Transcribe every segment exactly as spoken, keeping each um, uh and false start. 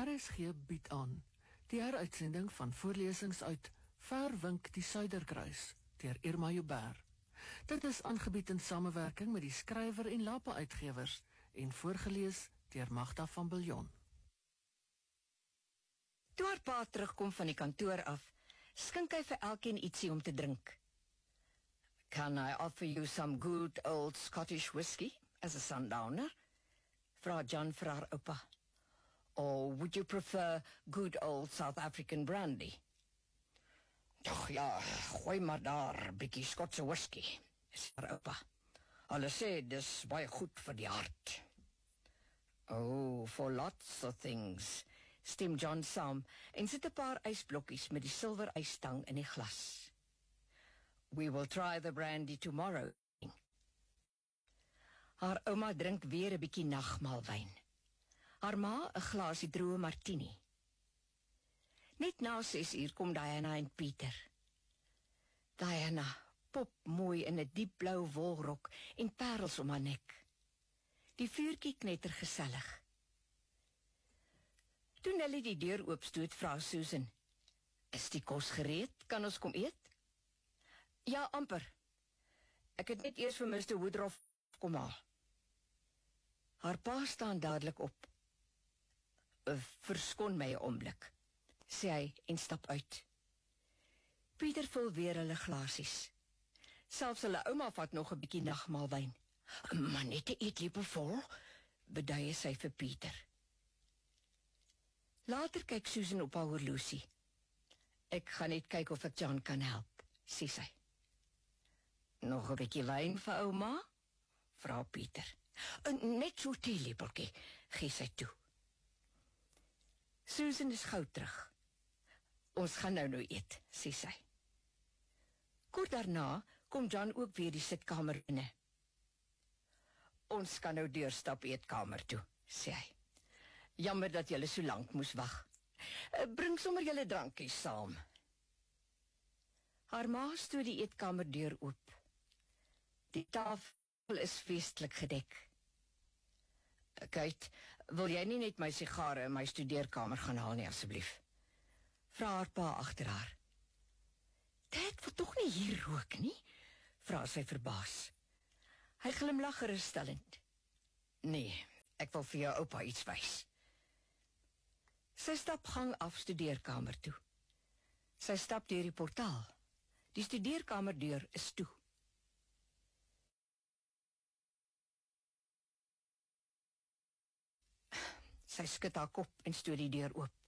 R S G bied aan die heruitsending van voorlesings uit Verwink die Suiderkruis deur Irma Joubert. Dit is aangebied in samewerking met die skrywer en Lapa uitgewers en voorgelees deur Magda van Biljon. Toe haar pa terugkom van die kantoor af, skink hy vir elkeen ietsie om te drink. Can I offer you some good old Scottish whiskey as a sundowner? Vra John vir haar oupa. Or would you prefer good old South African brandy? Toch ja, gooi maar daar, bietjie Skotse whisky, sê haar oupa. Hulle sê, dis baie goed vir die hart. Oh, for lots of things, stem John saam, en sit 'n paar ysblokkies met die silwer ysstang in die glas. We will try the brandy tomorrow. Haar ouma drink weer 'n bietjie nagmaalwyn. Haar ma 'n glasie droë martini. Net na ses uur kom Diana en Pieter. Diana, pop mooi in 'n diepblou wolrok en parels om haar nek. Die vuurtjie knetter gesellig. Toe Nelly die deur oopstoot, vra Susan, is die kos gereed? Kan ons kom eet? Ja, amper. Ek het net eers vir mister Woodruff kom haal. Haar pa staan dadelik op. Verskoon my 'n oomblik, sê hy en stap uit. Pieter vul weer hulle glasies. Selfs hulle ouma vat nog 'n bietjie nagmaalwyn. Maar net 'n eetlepel vol, beduie sy vir Pieter. Later kyk Susan op haar horlosie. Ek gaan net kyk of ek John kan help, sê sy. Nog 'n bietjie wyn vir ouma? Vra Pieter. Net so 'n teelepeltjie, gee sy toe. Susan is gou terug. Ons gaan nou nou eet, sê sy. Kort daarna kom John ook weer die sitkamer binne. Ons kan nou deurstap eetkamer toe, sê hy. Jammer dat julle so lank moes wag. Bring sommer julle drankies saam. Haar ma stoot die eetkamer deur oop. Die tafel is feestelik gedek. Kate, wil jy nie net my sigare in my studeerkamer gaan haal nie, asseblief? Vra haar pa agter haar. Dad wil tog nie hier rook nie, vra sy verbaas. Hy glimlag gerusstellend. Nee, ek wil vir jou oupa iets wys. Sy stap gang af studeerkamer toe. Sy stap deur die portaal. Die studeerkamerdeur is toe. Sy skud haar kop en stoot die deur oop.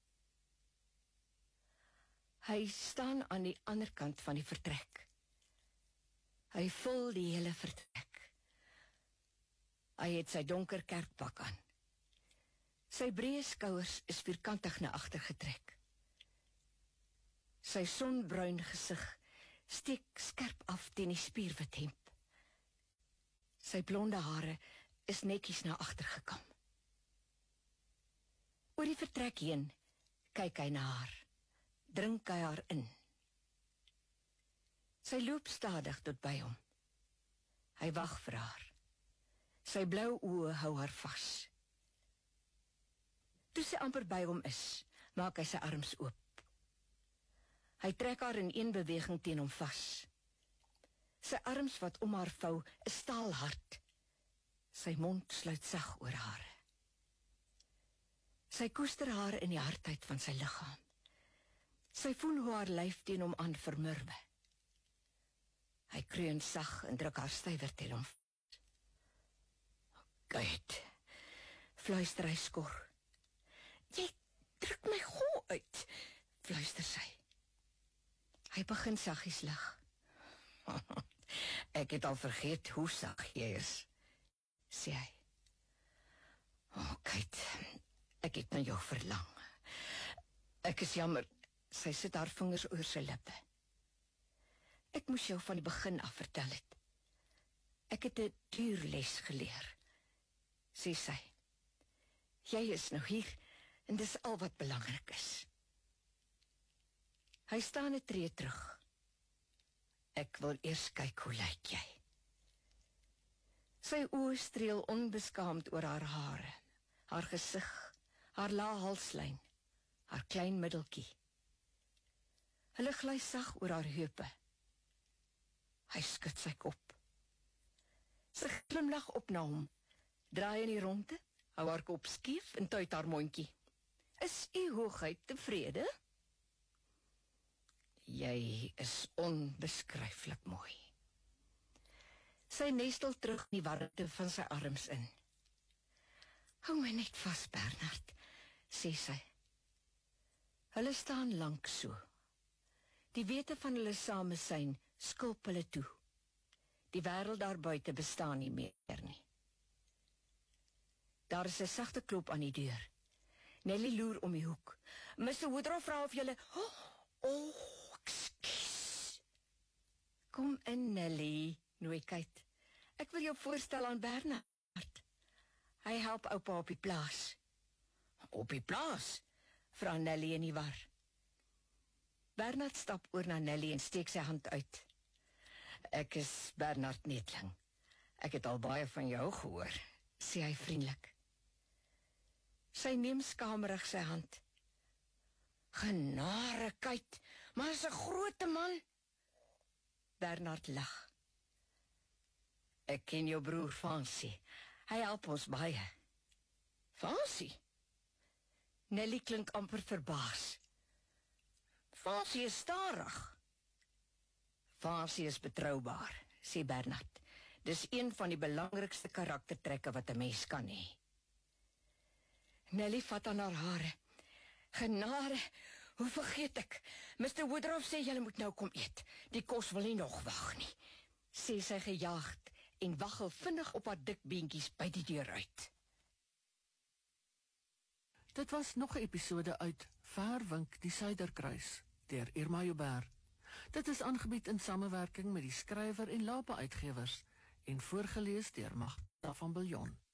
Hy staan aan die ander kant van die vertrek. Hy vul die hele vertrek. Hy het sy donker kerkpak aan. Sy breë skouers is vierkantig na agter getrek. Sy sonbruin gesig steek skerp af teen die spierwit hemp. Sy blonde hare is netjies na agter gekam. Oor die vertrek heen kyk hy na haar, drink hy haar in. Sy loop stadig tot by hom. Hy wag vir haar. Sy blou oë hou haar vas. Toe sy amper by hom is, maak hy sy arms oop. Hy trek haar in een beweging teen hom vas. Sy arms wat om haar vou is staalhard. Sy mond sluit sag oor haar. Sy koester haar in die hardheid van sy liggaam. Sy voel hoe haar lyf teen hom aan vermurwe. Hy kreun sag en druk haar stywer teen hom. Kate, fluister hy skor. Jy druk my gou uit, fluister sy. Hy begin saggies lag. Ek het al vergeet hoe sag jy is, sê hy. Oh, Kate, ek het na jou verlang. Ek is jammer, sy sit haar vingers oor sy lippe. Ek moes jou van die begin af vertel het. Ek het 'n duur les geleer, sê sy. Jy is nou hier, en dis al wat belangrik is. Hy staan 'n tree terug. Ek wil eers kyk hoe lyk jy. Sy oë streel onbeskaamd oor haar hare, haar gesig, haar lae halslyn. haar klein middeltjie. Hulle gly sag oor haar heupe. Hy skud sy kop. Sy glimlag op na hom, draai in die ronde, hou haar kop skief en tuit haar mondjie. Is u hoogheid tevrede? Jy is onbeskryflik mooi. Sy nestel terug in die warmte van sy arms in. Hou my net vas, Bernard, sê sy. Hulle staan lank so. Die wete van hulle samesyn skulp hulle toe. Die wêreld daar buite bestaan nie meer nie. Daar is 'n sagte klop aan die deur. Nelly loer om die hoek. mister Woodrow vra of julle... Oh, oh, ekskuus. Kom in, Nelly, nooi Kate. Ek wil jou voorstel aan Bernard. Hy help oupa op die plaas. Op die plaas? Vra Nelly in die war. Bernard stap oor na Nelly en steek sy hand uit. Ek is Bernard Netling. Ek het al baie van jou gehoor, sê hy vriendelik. Sy neem skamerig sy hand. Genare, Kate, maar is 'n groot man. Bernard lag. Ek ken jou broer Fancy. Hy help ons baie. Fancy? Nelly klink amper verbaas. Fancy is starig. Fancy is betroubaar, sê Bernard. Dis een van die belangrikste karaktertrekke wat 'n mens kan hê. Nelly vat aan haar hare. Genade, hoe vergeet ek? mister Woodrow sê julle moet nou kom eet. Die kos wil nie nog wag nie, sê sy gejaagd en waggel vinnig op haar dik beentjies by die deur uit. Dit was nog 'n episode uit Verwink die Suiderkruis deur Irma Joubert. Dit is aangebied in samewerking met die skrywer en Lapa Uitgewers en voorgeles deur Magda van Biljon.